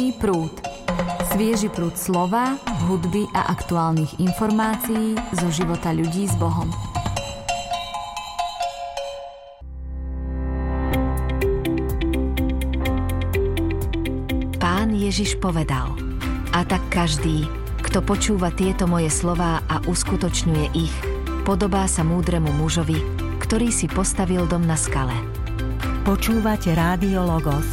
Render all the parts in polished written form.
Prúd. Svieži prúd slova, hudby a aktuálnych informácií zo života ľudí s Bohom. Pán Ježiš povedal: A tak každý, kto počúva tieto moje slová a uskutočňuje ich, podobá sa múdremu mužovi, ktorý si postavil dom na skale. Počúvate Rádio Logos.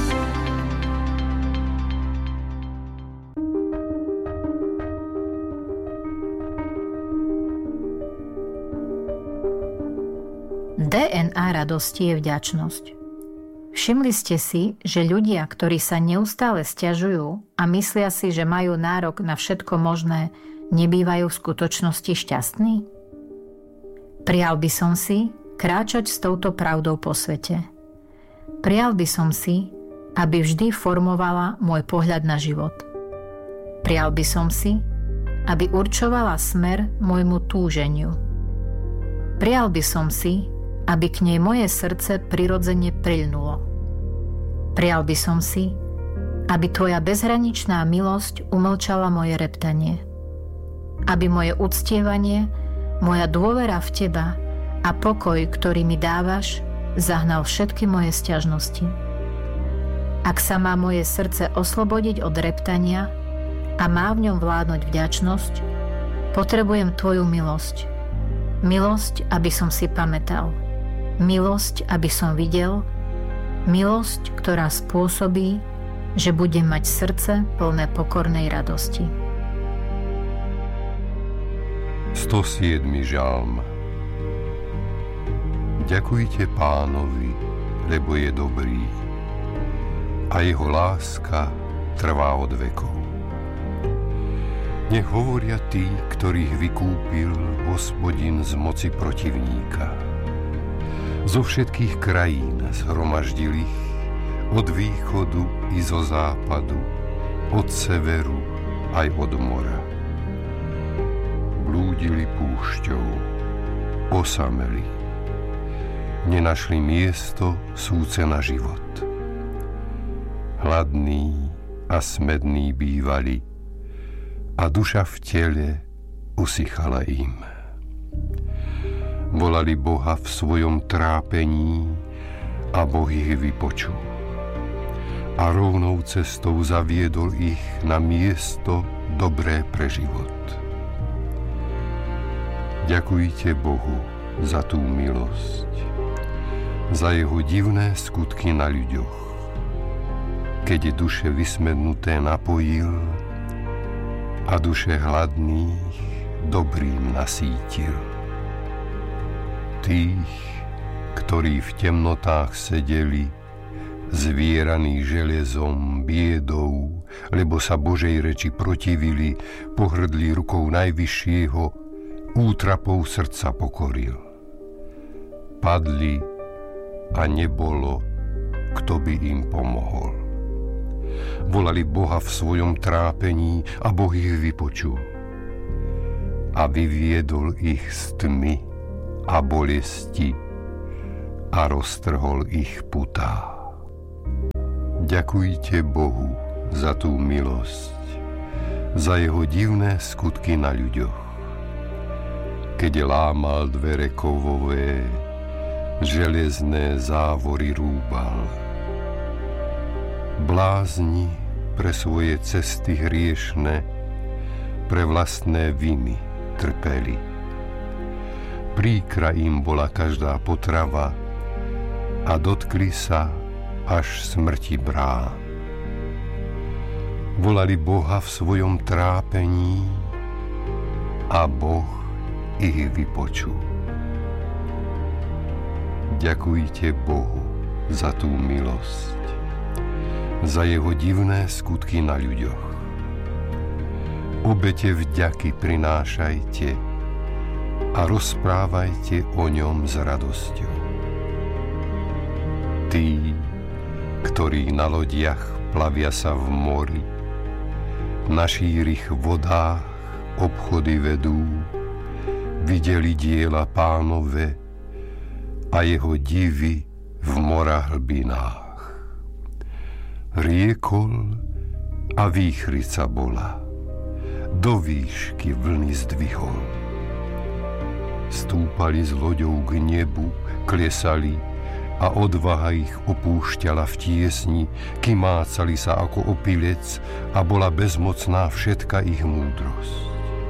DNA radosti je vďačnosť. Všimli ste si, že ľudia, ktorí sa neustále sťažujú a myslia si, že majú nárok na všetko možné, nebývajú v skutočnosti šťastní? Prial by som si kráčať s touto pravdou po svete. Prial by som si, aby vždy formovala môj pohľad na život. Prial by som si, aby určovala smer môjmu túženiu. Prial by som si, aby k nej moje srdce prirodzene priľnulo. Prial by som si, aby tvoja bezhraničná milosť umlčala moje reptanie. Aby moje uctievanie, moja dôvera v teba a pokoj, ktorý mi dávaš, zahnal všetky moje sťažnosti. Ak sa má moje srdce oslobodiť od reptania a má v ňom vládnuť vďačnosť, potrebujem tvoju milosť. Milosť, aby som si pamätal. Milosť, aby som videl. Milosť, ktorá spôsobí, že budem mať srdce plné pokornej radosti. 107. žalm. Ďakujte Pánovi, lebo je dobrý a jeho láska trvá od vekov. Nech hovoria tí, ktorých vykúpil Hospodin z moci protivníka. Zo všetkých krajín zhromaždil ich, od východu i zo západu, od severu aj od mora. Blúdili púšťou, osameli, nenašli miesto súce na život. Hladní a smední bývali a duša v tele usychala im. Volali Boha v svojom trápení a Boh ich vypočul. A rovnou cestou zaviedol ich na miesto dobré pre život. Ďakujte Bohu za tú milosť, za jeho divné skutky na ľuďoch. Keď duše vysmednuté napojil a duše hladných dobrým nasítil. Tých, ktorí v temnotách sedeli, zvieraní železom, biedou, lebo sa Božej reči protivili, pohrdli rukou Najvyššieho, útrapou srdca pokoril. Padli a nebolo, kto by im pomohol. Volali Boha v svojom trápení a Boh ich vypočul. A vyviedol ich z tmy a bolesti a roztrhol ich putá. Ďakujte Bohu za tú milosť, za jeho divné skutky na ľuďoch. Keď lámal dvere kovové, železné závory rúbal. Blázni pre svoje cesty hriešne, pre vlastné viny trpeli. Príkra im bola každá potrava a dotkli sa až smrti brán. Volali Boha v svojom trápení a Boh ich vypočul. Ďakujte Bohu za tú milosť, za jeho divné skutky na ľuďoch. Obete vďaky prinášajte a rozprávajte o ňom s radosťou. Tí, ktorí na lodiach plavia sa v mori, na šírich vodách obchody vedú, videli diela Pánove a jeho divy v mora hlbinách. Riekol a výchrica bola. Do výšky vlny zdvihol. Stúpali s loďou k nebu, klesali a odvaha ich opúšťala v tiesni, kymácali sa ako opilec a bola bezmocná všetka ich múdrosť.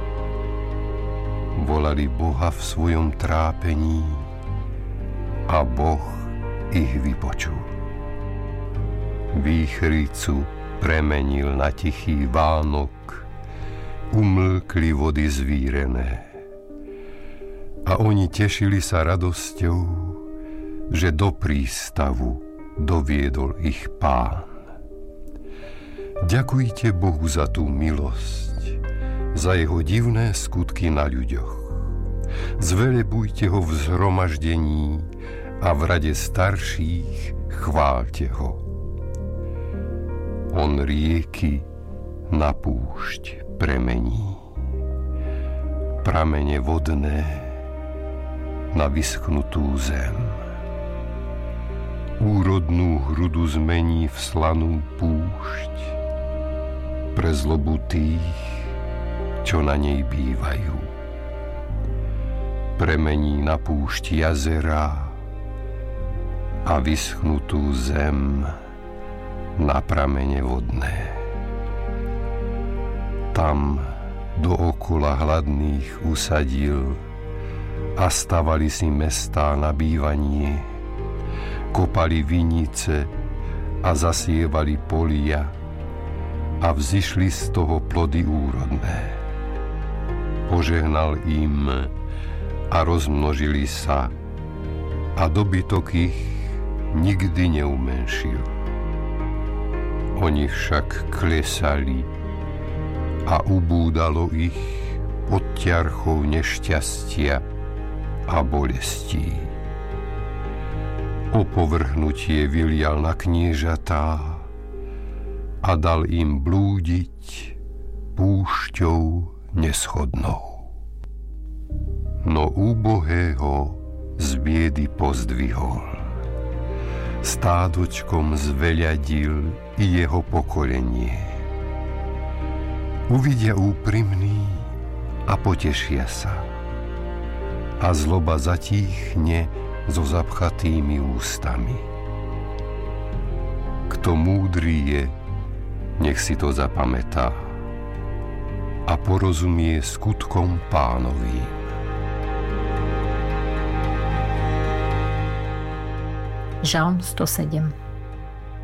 Volali Boha v svojom trápení a Boh ich vypočul. Výchricu premenil na tichý Vánok, umlkli vody zvírené. A oni tešili sa radosťou, že do prístavu doviedol ich Pán. Ďakujte Bohu za tú milosť, za jeho divné skutky na ľuďoch. Zvelebujte ho v zhromaždení a v rade starších chváľte ho. On rieky na púšť premení, pramene vodné na vyschnutú zem. Úrodnú hrudu zmení v slanú púšť pre zlobu tých, čo na nej bývajú. Premení na púšť jazera a vyschnutú zem na pramene vodné. Tam dookola hladných usadil a stavali si mestá na bývanie, kopali vinice a zasievali polia a vzišli z toho plody úrodné. Požehnal im a rozmnožili sa a dobytok ich nikdy neumenšil. Oni však klesali a ubúdalo ich pod ťarchou nešťastia a bolestí. Opovrhnutie vylial na kniežatá a dal im blúdiť púšťou neschodnou. No úbohého z biedy pozdvihol, stádočkom zveľadil i jeho pokolenie. Uvidia úprimný a potešia sa a zloba zatíchne so zapchatými ústami. Kto múdry je, nech si to zapamätá a porozumie skutkom Pánovým. Žalm 107.